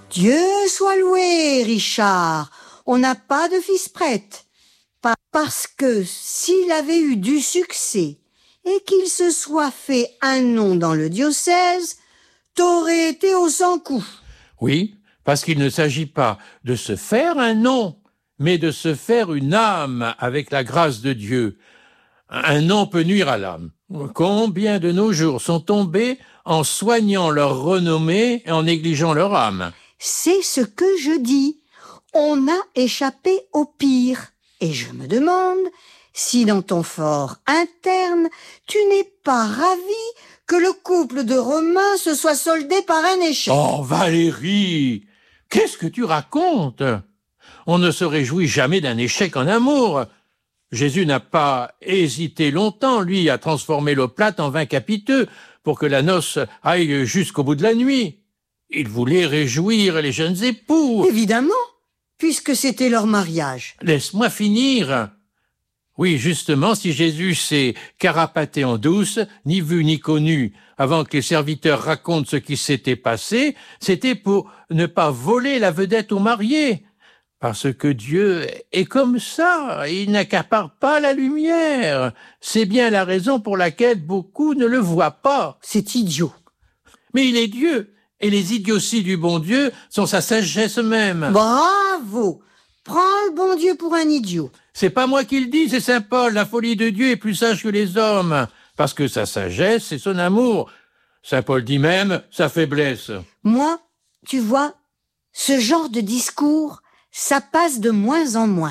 Dieu soit loué, Richard. On n'a pas de fils prêtre. Parce que s'il avait eu du succès et qu'il se soit fait un nom dans le diocèse, t'aurais été au sans coup. Oui, parce qu'il ne s'agit pas de se faire un nom, mais de se faire une âme avec la grâce de Dieu. Un nom peut nuire à l'âme. Combien de nos jours sont tombés en soignant leur renommée et en négligeant leur âme? C'est ce que je dis. On a échappé au pire. Et je me demande si dans ton fort interne, tu n'es pas ravi que le couple de Romains se soit soldé par un échec. Oh, Valérie, qu'est-ce que tu racontes? On ne se réjouit jamais d'un échec en amour. Jésus n'a pas hésité longtemps, lui, à transformer l'eau plate en vin capiteux pour que la noce aille jusqu'au bout de la nuit. Il voulait réjouir les jeunes époux. Évidemment, puisque c'était leur mariage. Laisse-moi finir. Oui, justement, si Jésus s'est carapaté en douce, ni vu ni connu, avant que les serviteurs racontent ce qui s'était passé, c'était pour ne pas voler la vedette aux mariés. Parce que Dieu est comme ça, il n'accapare pas la lumière. C'est bien la raison pour laquelle beaucoup ne le voient pas. C'est idiot. Mais il est Dieu, et les idioties du bon Dieu sont sa sagesse même. Bravo! Prends le bon Dieu pour un idiot. C'est pas moi qui le dis, c'est saint Paul. La folie de Dieu est plus sage que les hommes, parce que sa sagesse, c'est son amour. Saint Paul dit même sa faiblesse. Moi, tu vois, ce genre de discours, ça passe de moins en moins.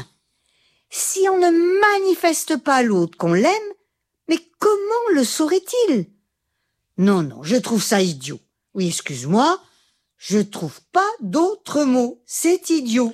Si on ne manifeste pas à l'autre qu'on l'aime, mais comment le saurait-il? Non, je trouve ça idiot. Oui, excuse-moi, je trouve pas d'autre mot. C'est idiot.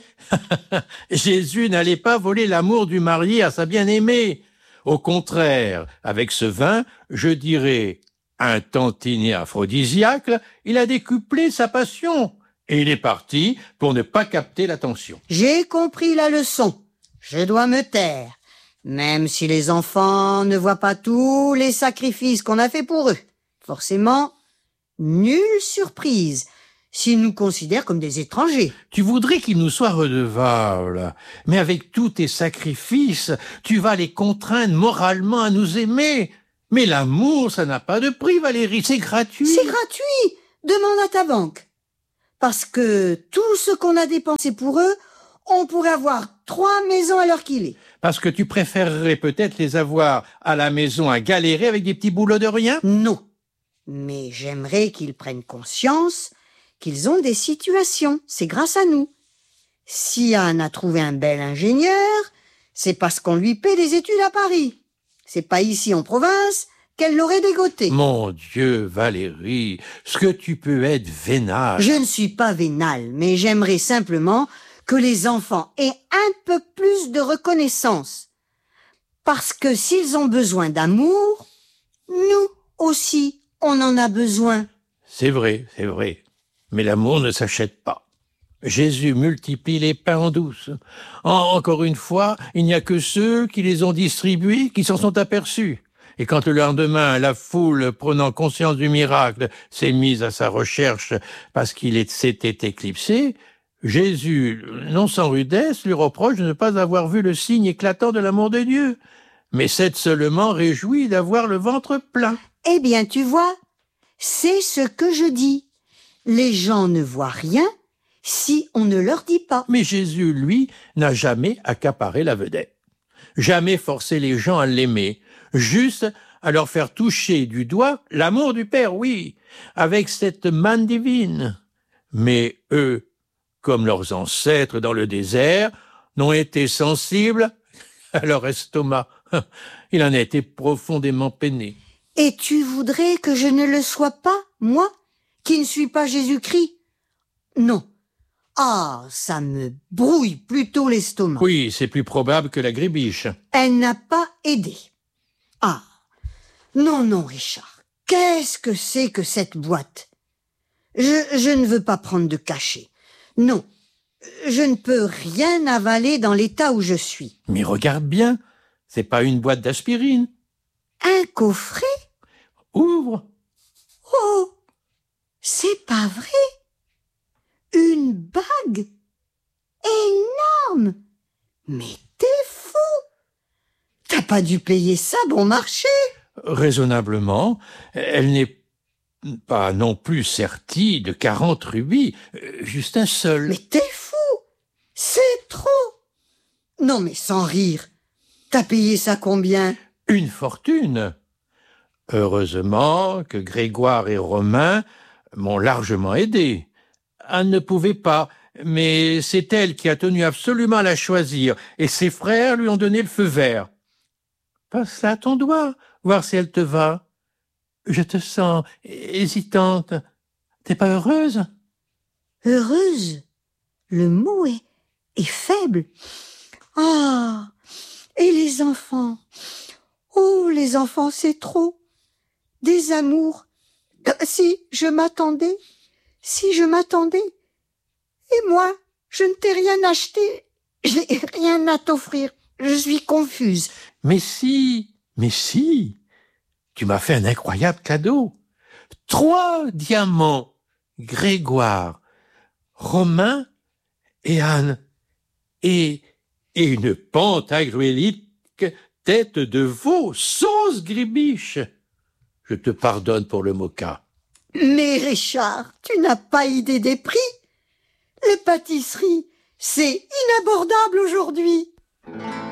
Jésus n'allait pas voler l'amour du marié à sa bien-aimée. Au contraire, avec ce vin, je dirais, un tantinet aphrodisiaque, il a décuplé sa passion. Et il est parti pour ne pas capter l'attention. J'ai compris la leçon. Je dois me taire. Même si les enfants ne voient pas tous les sacrifices qu'on a fait pour eux. Forcément, nulle surprise s'ils nous considèrent comme des étrangers. Tu voudrais qu'ils nous soient redevables, mais avec tous tes sacrifices, tu vas les contraindre moralement à nous aimer. Mais l'amour, ça n'a pas de prix, Valérie, c'est gratuit. C'est gratuit. Demande à ta banque. Parce que tout ce qu'on a dépensé pour eux, on pourrait avoir 3 maisons à l'heure qu'il est. Parce que tu préférerais peut-être les avoir à la maison à galérer avec des petits boulots de rien? Non. Mais j'aimerais qu'ils prennent conscience qu'ils ont des situations. C'est grâce à nous. Si Anne a trouvé un bel ingénieur, c'est parce qu'on lui paie des études à Paris. C'est pas ici en province qu'elle l'aurait dégoté. Mon Dieu, Valérie, ce que tu peux être vénale. Je ne suis pas vénale, mais j'aimerais simplement que les enfants aient un peu plus de reconnaissance. Parce que s'ils ont besoin d'amour, nous aussi, on en a besoin. C'est vrai. Mais l'amour ne s'achète pas. Jésus multiplie les pains en douce. Encore une fois, il n'y a que ceux qui les ont distribués qui s'en sont aperçus. Et quand le lendemain, la foule, prenant conscience du miracle, s'est mise à sa recherche parce qu'il s'était éclipsé, Jésus, non sans rudesse, lui reproche de ne pas avoir vu le signe éclatant de l'amour de Dieu, mais s'être seulement réjoui d'avoir le ventre plein. Eh bien, tu vois, c'est ce que je dis. Les gens ne voient rien si on ne leur dit pas. Mais Jésus, lui, n'a jamais accaparé la vedette. Jamais forcé les gens à l'aimer. Juste à leur faire toucher du doigt l'amour du Père, oui, avec cette manne divine. Mais eux, comme leurs ancêtres dans le désert, n'ont été sensibles à leur estomac. Il en a été profondément peiné. Et tu voudrais que je ne le sois pas, moi, qui ne suis pas Jésus-Christ? Non. Ah, ça me brouille plutôt l'estomac. Oui, c'est plus probable que la grébiche. Elle n'a pas aidé. Ah, non, Richard. Qu'est-ce que c'est que cette boîte? Je ne veux pas prendre de cachet. Non, je ne peux rien avaler dans l'état où je suis. Mais regarde bien, c'est pas une boîte d'aspirine. Un coffret? Ouvre. Oh, c'est pas vrai. Une Mais t'es fou! T'as pas dû payer ça bon marché? Raisonnablement, elle n'est pas non plus sertie de 40 rubis, juste un seul. Mais t'es fou! C'est trop! Non mais sans rire, t'as payé ça combien? Une fortune. Heureusement que Grégoire et Romain m'ont largement aidé. Anne ne pouvait pas, mais c'est elle qui a tenu absolument à la choisir, et ses frères lui ont donné le feu vert. Passe là ton doigt, voir si elle te va. Je te sens hésitante. T'es pas heureuse? Heureuse? Le mot est faible. Ah! Et les enfants? Oh, les enfants, c'est trop. Des amours. Si je m'attendais. Et moi, je ne t'ai rien acheté. Je n'ai rien à t'offrir. Je suis confuse. Mais si, tu m'as fait un incroyable cadeau. 3 diamants, Grégoire, Romain et Anne. Et une pantagruélique tête de veau, sauce gribiche. Je te pardonne pour le moka. Mais Richard, tu n'as pas idée des prix. Les pâtisseries, c'est inabordable aujourd'hui.